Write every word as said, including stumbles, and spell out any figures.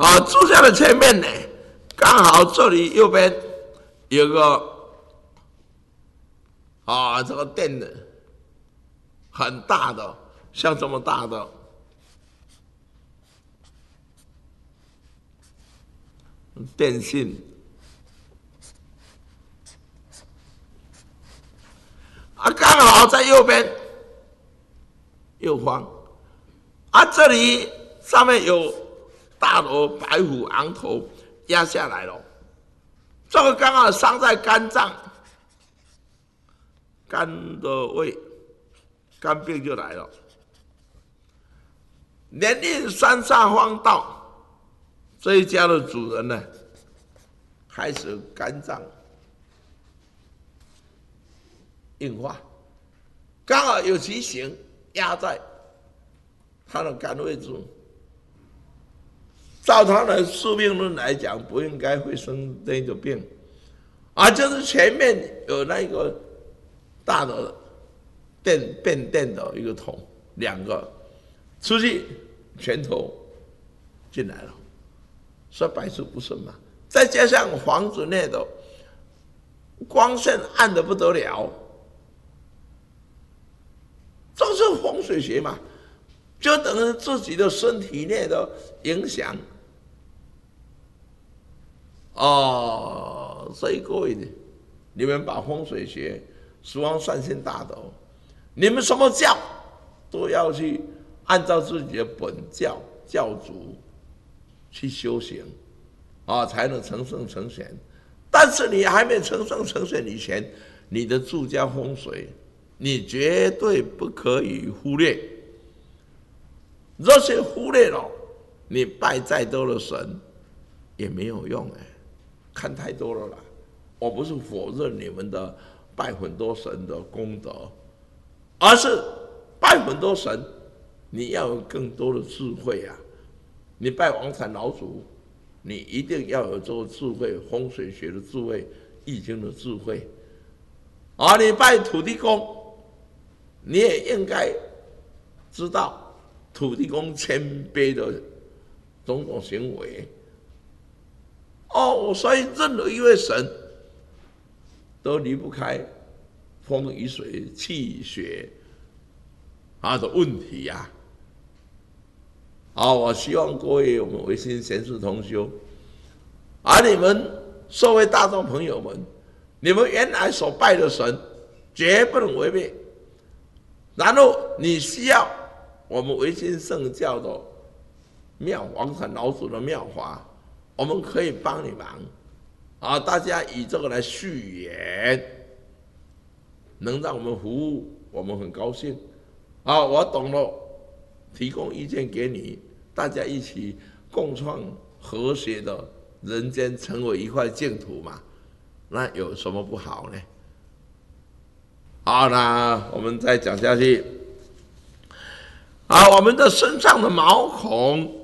啊，柱像的前面呢，刚好这里右边有个啊，这个电的很大的，像这么大的电信啊，刚好在右边右方啊，这里上面有大楼白虎昂头压下来了，这个刚好伤在肝脏，肝的胃，肝病就来了。年令三煞方道这一家的主人呢，开始肝脏硬化，刚好有其形压在他的肝位置。照他的宿命论来讲，不应该会生这种病，啊，就是前面有那个大的电变电的一个桶，两个出去拳头进来了，所以百事不顺嘛。再加上房子内的光线暗得不得了，这是风水学嘛，就等于自己的身体内的影响。哦，所以各位，你们把风水学、十方善心大德，你们什么教都要去按照自己的本教教主去修行，啊，才能成圣成贤。但是你还没成圣成贤以前，你的住家风水，你绝对不可以忽略。若是忽略了，你拜再多的神也没有用哎。看太多了啦，我不是否认你们的拜很多神的功德，而是拜很多神，你要有更多的智慧啊！你拜王禅老祖，你一定要有这个智慧，风水学的智慧，易经的智慧。而你拜土地公，你也应该知道土地公谦卑的种种行为。哦，所以任何一位神都离不开风雨水、气血啊的问题呀、啊。啊，我希望各位我们维新贤士同修，而你们社会大众朋友们，你们原来所拜的神绝不能违背。然后你需要我们维新圣教的妙王禅老祖的妙法。我们可以帮你忙，啊，大家以这个来续缘，能让我们服务，我们很高兴。啊，我懂了，提供意见给你，大家一起共创和谐的人间，成为一块净土嘛，那有什么不好呢？好，那我们再讲下去。啊，我们的身上的毛孔。